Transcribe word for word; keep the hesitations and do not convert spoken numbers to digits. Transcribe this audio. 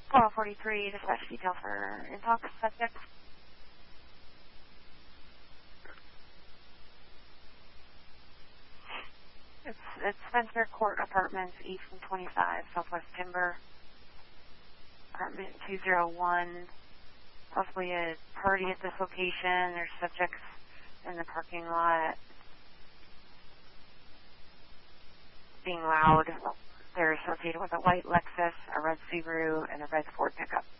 twelve forty-three, dispatch detail for intox subject. It's, it's Spencer Court Apartments, East from twenty-five, Southwest Timber. Apartment two oh one. Possibly a party at this location. There's subjects in the parking lot being loud. They're associated with a white Lexus, a red Subaru, and a red Ford pickup.